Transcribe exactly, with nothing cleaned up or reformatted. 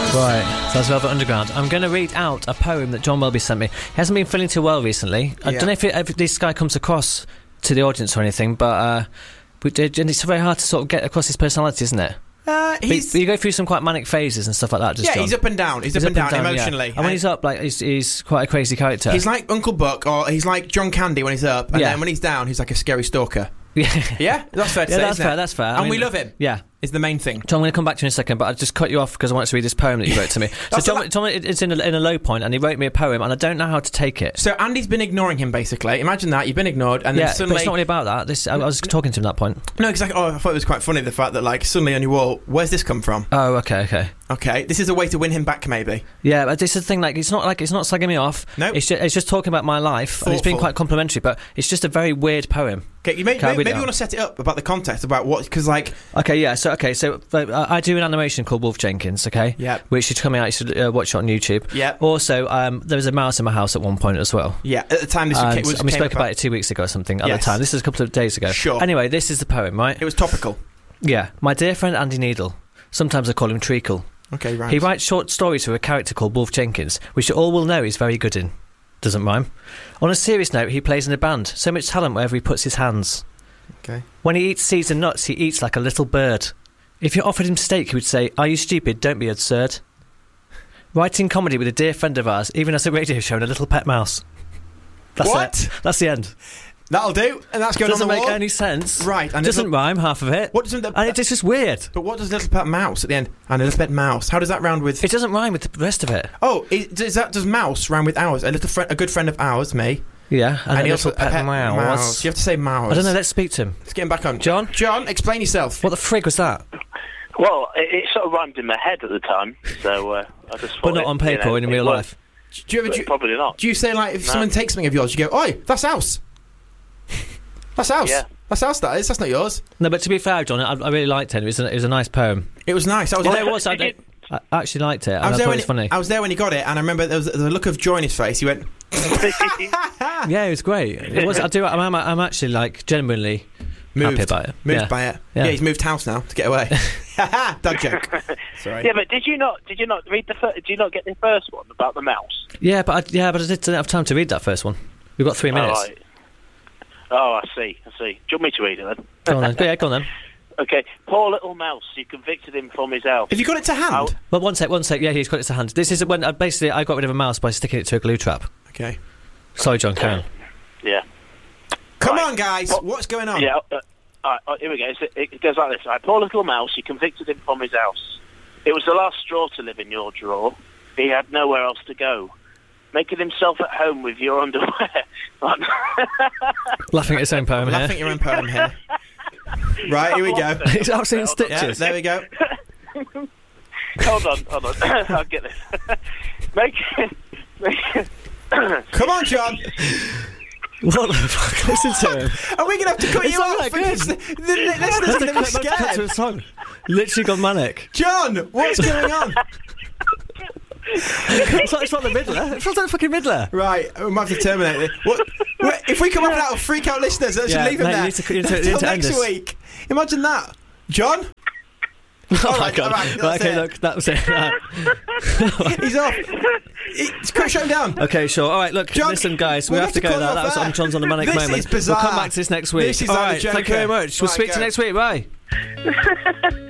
Right, so that's Velvet Underground. I'm going to read out a poem that John Welby sent me. He hasn't been feeling too well recently. I Yeah. don't know if, it, if this guy comes across to the audience or anything, but uh, we did, and it's very hard to sort of get across his personality, isn't it? Uh, But, he's, but you go through some quite manic phases and stuff like that, just yeah, John. he's up and down. He's, up and down, yeah. emotionally. And when he's up, like he's, he's quite a crazy character. He's like Uncle Buck, or he's like John Candy when he's up, and Yeah. then when he's down, he's like a scary stalker. yeah, Yeah, that's fair to yeah, say. that's isn't fair. it? That's fair. I And mean, we love him. Yeah. Is the main thing. John, I'm going to come back to you in a second, but I just cut you off because I want to read this poem that you wrote to me. So That's John, all right. John it's in a, in a low point, and he wrote me a poem, and I don't know how to take it. So Andy's been ignoring him, basically. Imagine that, you've been ignored, and yeah, then suddenly... but it's not really about that. This I, I was talking to him at that point. No, because like, oh, I thought it was quite funny, the fact that, like, suddenly on your wall, where's this come from? Oh, okay, okay. Okay, this is a way to win him back, maybe. Yeah, but this is the thing. Like, it's not like it's not slagging me off. Nope. It's just, it's just talking about my life, and it's been Thoughtful. quite complimentary. But it's just a very weird poem. Okay, you may, Can I may, read maybe it you out? want to set it up about the context, about what... Because, like... Okay, yeah. So, okay, so uh, I do an animation called Wolf Jenkins. Okay, Yep. which is coming out. You should uh, watch it on YouTube. Yep. Also, um, there was a mouse in my house at one point as well. Yeah, at the time this And, was, was and we came spoke about it two weeks ago or something. At Yes. the time, this is a couple of days ago. Sure. Anyway, this is the poem, right? It was topical. Yeah. My dear friend Andy Needle. Sometimes I call him Treacle. Okay, right. He writes short stories for a character called Wolf Jenkins, which you all will know he's very good in. Doesn't rhyme. On a serious note, he plays in a band. So much talent wherever he puts his hands. Okay. When he eats seeds and nuts, he eats like a little bird. If you offered him steak, he would say, "Are you stupid? Don't be absurd." Writing comedy with a dear friend of ours, even as a radio show and a little pet mouse. That's What? it. That's the end. That'll do, and that's going Doesn't on the make wall. any sense. Right, and Doesn't little- rhyme, half of it. What doesn't the... And it's just weird. But what does Little Pet Mouse at the end? And a Little Pet Mouse. How does that round with... It doesn't rhyme with the rest of it. Oh, is, does that does Mouse round with ours? A little friend, a good friend of ours, me. Yeah, and, And a he little also- pet, a pet mouse. mouse. You have to say mouse. I don't know, let's speak to him. Let's get him back on. John? John, explain yourself. What the frig was that? Well, it, it sort of rhymed in my head at the time, so uh, I just thought But not it, on paper you know, or in it real worked. life. Do you ever... But Do you, probably not. do you say, like, if No. someone takes something of yours, you go, "Oi, that's ours." That's ours. Yeah. That's ours, that is. That's not yours. No, but to be fair, John, I, I really liked it. It was a, it was a nice poem. It was nice. I was You there. know what? I, did I actually liked it, and I I, was, thought there it when was funny. I was there when he got it, and I remember there was, there was a look of joy in his face. He went, Yeah, it was great. It was. I do. I'm, I'm actually like genuinely moved happy about it. Moved yeah. by it. Yeah. Yeah. He's moved house now to get away. Dad joke. Sorry. Yeah, but did you not? Did you not read the? Fir- did you not get the first one about the mouse? Yeah, but I, yeah, but I didn't have time to read that first one. We've got three minutes. Oh, right. Oh, I see. I see. Do you want me to read it then? Go on then. Yeah, go on then. Okay. Poor little mouse. You convicted him from his house. Have you got it to hand? How- Well, one sec, one sec. Yeah, he's got it to hand. This is when uh, basically I got rid of a mouse by sticking it to a glue trap. Okay. Sorry, John. Karen. Yeah. Come Right. on, guys. What- What's going on? Yeah. Uh, all right, uh, here we go. It's, it goes like this. All right, poor little mouse. You convicted him from his house. It was the last straw to live in your drawer. He had nowhere else to go. Making himself at home with your underwear. Laughing at his own poem Laughing at here. your own poem here. Right, here we go. It's absolute Yeah, stitches. there we go. hold on, hold on. I'll get this. Make, make Come on, John. What the fuck? Listen to him. Are we going to have to cut It's you not off? that good. Because The, the listeners are going to be Cut to scared. a song. Literally gone manic. John, what's going on? It's like, it's like the Midler. It feels like the fucking Midler. Right, we might have to terminate it. What, what, if we come up and out of freak out listeners, let's Yeah, just leave him no, you there need to- you need to- you need until to end next this. week. Imagine that. John? Oh All my right, god. all right, Right, that's okay, it. look, that was it. Right. He's off. He's cut shut him down. Okay, sure. All right, look, John, listen, guys, we we'll have have to to go cut now. you That off was there. on John's on the manic This moment. is bizarre. We'll come back to this next week. This is All like right, the thank you very Joker. much. We'll Right, speak to go. you next week. Bye.